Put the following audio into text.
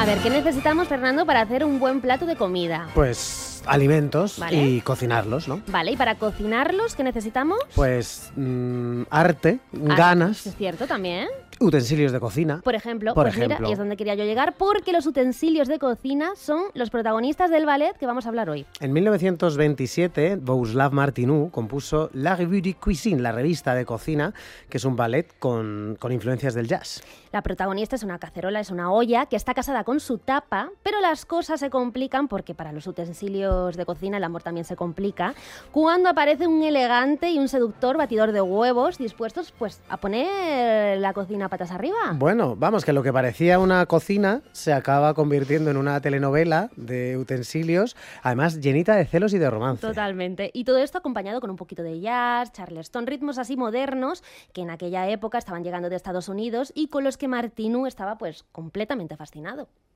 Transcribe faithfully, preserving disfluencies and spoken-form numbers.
A ver, ¿qué necesitamos, Fernando, para hacer un buen plato de comida? Pues alimentos, Vale. y cocinarlos, ¿no? Vale, ¿y para cocinarlos qué necesitamos? Pues mmm, arte, Ah, ganas, es cierto, también. utensilios de cocina. Por ejemplo, Por pues ejemplo. mira, y es donde quería yo llegar, porque los utensilios de cocina son los protagonistas del ballet que vamos a hablar hoy. En mil novecientos veintisiete, Bohuslav Martinů compuso La Revue de Cuisine, la revista de cocina, que es un ballet con, con influencias del jazz. La protagonista es una cacerola, es una olla que está casada con su tapa, pero las cosas se complican porque para los utensilios de cocina el amor también se complica cuando aparece un elegante y un seductor batidor de huevos dispuestos pues a poner la cocina patas arriba. Bueno, vamos, que lo que parecía una cocina se acaba convirtiendo en una telenovela de utensilios, además llenita de celos y de romance. Totalmente. Y todo esto acompañado con un poquito de jazz, charleston, ritmos así modernos que en aquella época estaban llegando de Estados Unidos y con los que Martinů estaba pues completamente fascinado.